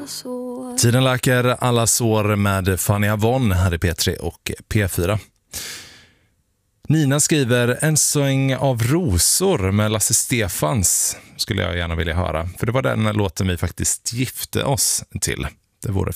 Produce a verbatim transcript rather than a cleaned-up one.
sår. Tiden läker alla sår med Fanny Avon här i P tre och P fyra. Nina skriver en sång av rosor med Lasse Stefans skulle jag gärna vilja höra. För det var den låten vi faktiskt gifte oss till. Det vore